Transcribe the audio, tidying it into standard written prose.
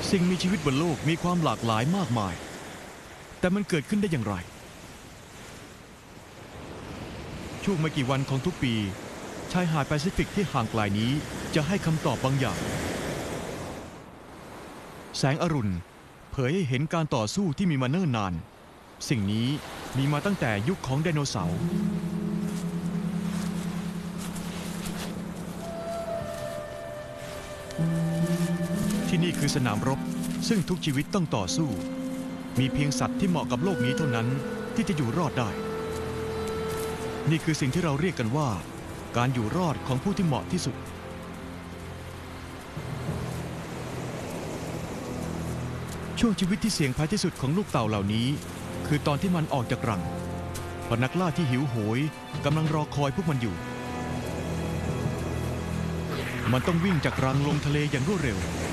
สิ่งมีชีวิตบนโลกมีความหลากหลายมากมายแต่มันเกิดขึ้นได้อย่างไรช่วงไม่กี่วันของทุกปีชายหาดแปซิฟิกที่ห่างไกลนี้จะให้คำตอบบางอย่างแสงอรุณเผยให้เห็นการต่อสู้ที่มีมาเนิ่นนานสิ่งนี้มีมาตั้งแต่ยุคของไดโนเสาร์ที่นี่คือสนามรบซึ่งทุกชีวิตต้องต่อสู้มีเพียงสัตว์ที่เหมาะกับโลกนี้เท่านั้นที่จะอยู่รอดได้นี่คือสิ่งที่เราเรียกกันว่าการอยู่รอดของผู้ที่เหมาะที่สุดช่วงชีวิตที่เสี่ยงภัยที่สุดของลูกเต่าเหล่านี้คือตอนที่มันออกจากรังเพราะนักล่าที่หิวโหยกำลังรอคอยพวกมันอยู่มันต้องวิ่งจากรังลงทะเลอย่างรวดเร็ว